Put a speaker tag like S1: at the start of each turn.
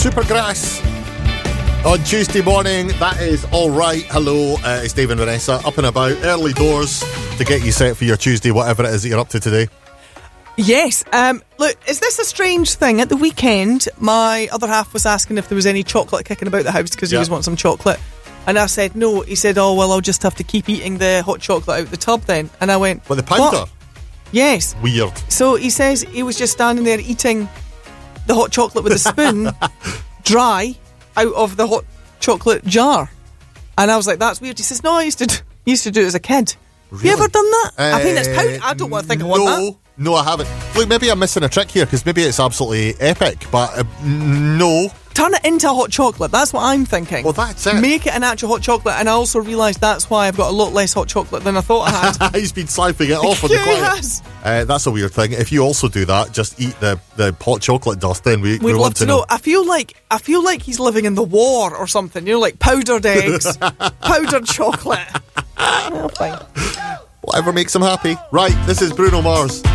S1: Supergrass on Tuesday morning. That is alright. Hello, it's Dave and Vanessa up and about, early doors to get you set for your Tuesday, whatever it is that you're up to today.
S2: Yes. Look, is this a strange thing? At the weekend, my other half was asking if there was any chocolate kicking about the house because he was wanting some chocolate. And I said no. He said, oh, well, I'll just have to keep eating the hot chocolate out the tub then. And I went,
S1: But the powder?
S2: What? Yes.
S1: Weird.
S2: So he says he was just standing there eating the hot chocolate with a spoon, dry, out of the hot chocolate jar. And I was like, that's weird. He says, no, I used to do it as a kid.
S1: Really?
S2: You ever done that? I think it's powder. I don't want to think I want that.
S1: No, I haven't. Look, maybe I'm missing a trick here because maybe it's absolutely epic, but no.
S2: Turn it into hot chocolate. That's what I'm thinking.
S1: Well, that's it.
S2: Make it an actual hot chocolate. And I also realised that's why I've got a lot less hot chocolate than I thought I had.
S1: He's been siphoning it off on the
S2: Yes.
S1: quiet. That's a weird thing. If you also do that, just eat the hot chocolate dust. Then we
S2: We'd
S1: want
S2: love
S1: to know.
S2: I feel like he's living in the war or something. You know, like powdered eggs, powdered chocolate. Well, fine.
S1: Whatever makes him happy. Right, this is Bruno Mars.